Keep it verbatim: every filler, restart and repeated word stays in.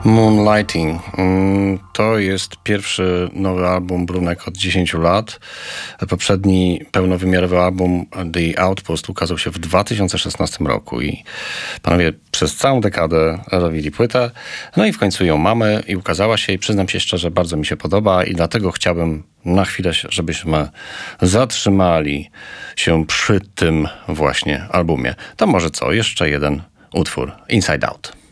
Moonlighting. To jest pierwszy nowy album Brunek od dziesięciu lat. Poprzedni pełnowymiarowy album The Outpost ukazał się w dwa tysiące szesnastym roku i panowie przez całą dekadę robili płytę. No i w końcu ją mamy i ukazała się i przyznam się szczerze, bardzo mi się podoba i dlatego chciałbym na chwilę, żebyśmy zatrzymali się przy tym właśnie albumie. To może co? Jeszcze jeden utwór. Inside Out.